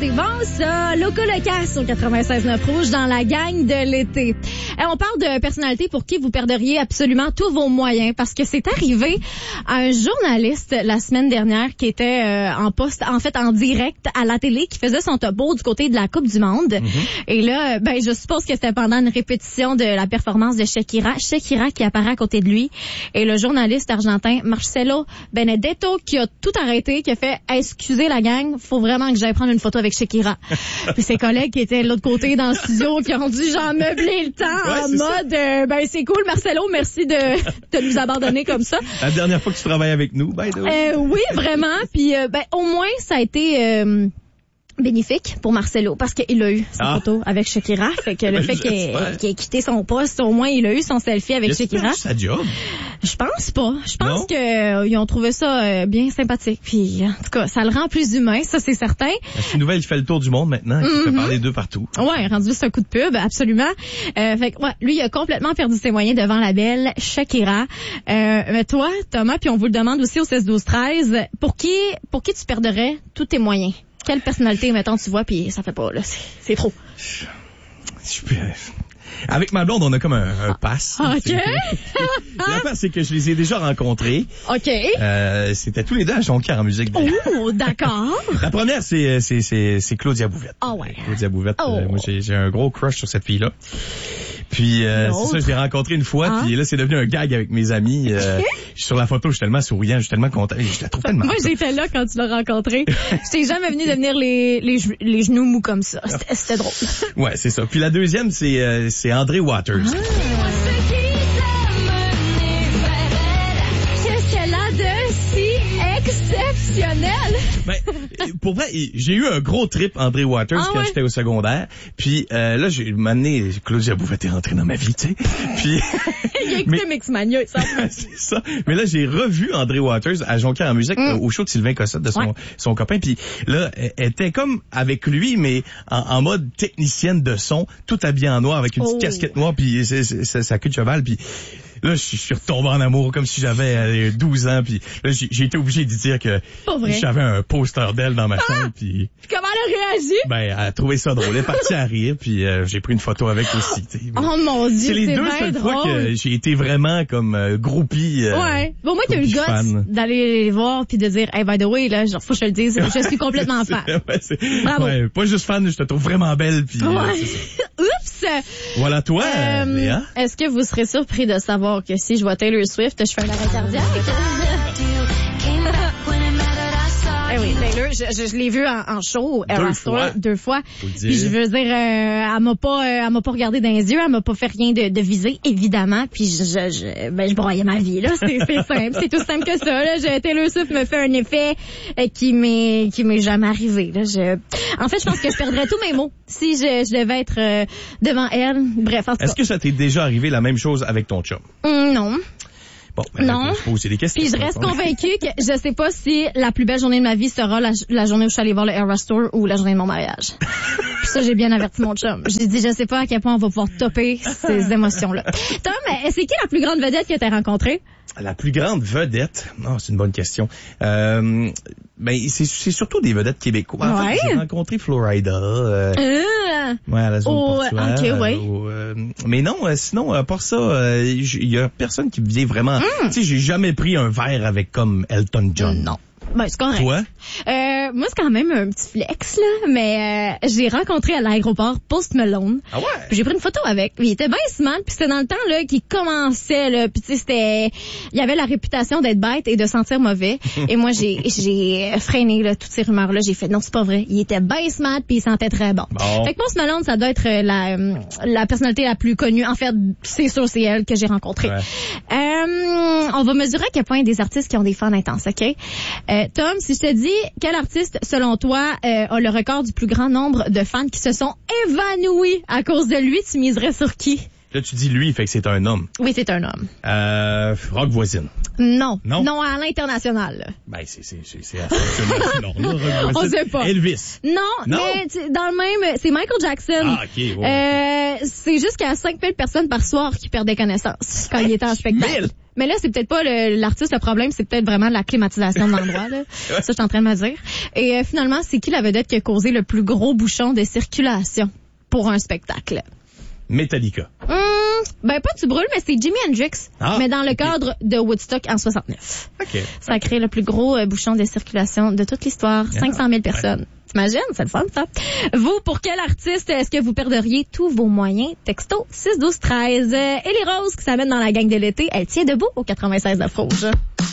c'est bon ça. Loco Locas au 96.9 Rouge dans la gang de l'été. On parle de personnalité pour qui vous perdriez absolument tous vos moyens parce que c'est arrivé à un journaliste la semaine dernière qui était en direct à la télé, qui faisait son topo du côté de la Coupe du Monde. Mm-hmm. Et là, je suppose que c'était pendant une répétition de la performance de Shakira qui apparaît à côté de lui. Et le journaliste argentin Marcelo Benedetto qui a tout arrêté, qui a fait « Excusez la gang, faut vraiment que j'aille prendre une photo avec Shakira. » Puis ses collègues qui étaient de l'autre côté dans le studio qui ont dû genre meubler le temps en mode c'est cool Marcelo, merci de nous abandonner comme ça. La dernière fois que tu travailles avec nous, oui, vraiment. Puis au moins ça a été bénéfique pour Marcelo parce qu'il a eu sa photo avec Shakira. Fait que le fait qu'il ait quitté son poste, au moins il a eu son selfie avec Shakira. Sa job. Je pense pas. Je pense que ils ont trouvé ça bien sympathique. Puis en tout cas, ça le rend plus humain, ça c'est certain. C'est une nouvelle qui fait le tour du monde maintenant, qui fait parler d'eux partout. Ouais, rendu c'est un coup de pub, absolument. Fait que lui il a complètement perdu ses moyens devant la belle Shakira. Mais toi, Thomas, puis on vous le demande aussi au 16-12-13, pour qui tu perdrais tous tes moyens? Quelle personnalité, mettons, tu vois, puis ça fait pas, là, c'est trop. Avec ma blonde, on a comme un pass. OK. L'affaire, c'est que je les ai déjà rencontrés. OK. C'était tous les deux à Jonquière en musique. Oh, d'accord. La première, c'est Claudia Bouvette. Ah ouais. Claudia Bouvette. Moi, j'ai un gros crush sur cette fille-là. Puis c'est ça, je l'ai rencontré une fois, puis là c'est devenu un gag avec mes amis. Sur la photo, je suis tellement souriant, je suis tellement content, je la trouve tellement. Moi j'étais là quand tu l'as rencontré. Je t'ai jamais venu devenir les genoux mous comme ça. C'était drôle. Ouais, c'est ça. Puis la deuxième, c'est André Waters. Qu'est-ce qu'elle a de si exceptionnel? Pour vrai, j'ai eu un gros trip André Waters quand j'étais au secondaire. Puis là, j'ai mené Claudia Bouvette est rentrée dans ma vie, tu sais. Puis il a écouté Mixmania, ça. C'est ça. Mais là, j'ai revu André Waters à Jonquière en musique au show de Sylvain Cossette de son copain. Puis là, elle était comme avec lui, mais en mode technicienne de son, tout habillée en noir avec une petite casquette noire, puis sa queue de cheval, puis là, je suis retombé en amour comme si j'avais 12 ans, puis là, j'ai été obligé de dire que j'avais un poster d'elle dans ma chambre, puis comment elle a réagi? Elle a trouvé ça drôle. Elle est partie à rire, puis j'ai pris une photo avec aussi. T'sais. Oh mon Dieu, c'est les deux seules fois que j'ai été vraiment comme groupie. Bon, moi, t'as eu le gosse d'aller les voir puis de dire, hey, by the way, là, genre, faut que je te le dise, je suis complètement fan. Bravo. Ouais, pas juste fan, je te trouve vraiment belle, puis Oups! Voilà, toi, Léa. Est-ce que vous serez surpris de savoir que si je vois Taylor Swift, je fais un arrêt cardiaque? Eh oui, Taylor, je l'ai vu en show, deux fois. Puis je veux dire, elle m'a pas regardé dans les yeux, elle m'a pas fait rien de visé, évidemment. Puis je broyais ma vie, là. C'est simple, c'est tout simple que ça, là. Taylor Swift me fait un effet qui m'est jamais arrivé, là. En fait, je pense que je perdrais tous mes mots si je devais être devant elle. Bref, en tout cas. Est-ce que ça t'est déjà arrivé la même chose avec ton chum? Non. Bon, non. Je poser des questions. Puis je reste convaincue que je sais pas si la plus belle journée de ma vie sera la journée où je suis allée voir le Eras Tour ou la journée de mon mariage. Puis ça, j'ai bien averti mon chum. J'ai dit, je sais pas à quel point on va pouvoir topper ces émotions-là. Tom, c'est qui la plus grande vedette que tu as rencontrée? La plus grande vedette? Non, c'est une bonne question. C'est surtout des vedettes québécoises. En fait, j'ai rencontré Florida. À la zone portuaire. Mais non, sinon, à part ça, il y a personne qui vient vraiment. Tu sais, j'ai jamais pris un verre avec comme Elton John. Non. C'est correct. Toi? Moi, c'est quand même un petit flex, là, mais j'ai rencontré à l'aéroport Post Malone. Ah ouais? Puis j'ai pris une photo avec. Il était bien smart, puis c'était dans le temps là qu'il commençait, là, puis tu sais, il avait la réputation d'être bête et de sentir mauvais. Et moi, j'ai freiné là toutes ces rumeurs-là. J'ai fait non, c'est pas vrai. Il était bien smart, puis il sentait très bon. Fait que Post Malone, ça doit être la personnalité la plus connue. En fait, c'est sûr, c'est elle que j'ai rencontrée. Ouais. On va mesurer à quel point il y a des artistes qui ont des fans intenses, OK? Tom, si je te dis quel artiste, selon toi, a le record du plus grand nombre de fans qui se sont évanouis à cause de lui, tu miserais sur qui? Là, tu dis lui, fait que c'est un homme. Oui, c'est un homme. Rock voisine. Non, à l'international. C'est international. On sait pas. Elvis. Non. Mais dans le même, c'est Michael Jackson. Ah, OK. C'est jusqu'à 5000 personnes par soir qui perdaient connaissance quand il était en spectacle. Mais là, c'est peut-être pas l'artiste le problème, c'est peut-être vraiment la climatisation de l'endroit, là. Ça, je suis en train de me dire. Et finalement, c'est qui la vedette qui a causé le plus gros bouchon de circulation pour un spectacle? Metallica. Ben, pas tu brûles, mais c'est Jimi Hendrix. Mais dans le cadre de Woodstock en 69. OK. Ça a créé le plus gros bouchon de circulation de toute l'histoire. 500 000 personnes. Ouais. T'imagines? C'est le fun, ça. Vous, pour quel artiste est-ce que vous perdriez tous vos moyens? Texto 6 12 13. Ellie Rose, qui s'amène dans la gang de l'été, elle tient debout au 96 9 Rouge.